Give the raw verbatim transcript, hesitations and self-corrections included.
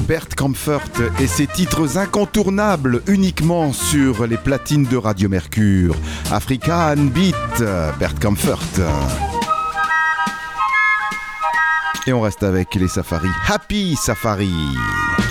Bert Kaempfert et ses titres incontournables uniquement sur les platines de Radio Mercure. African Beat, Bert Kaempfert. Et on reste avec les Safaris. Happy Safari.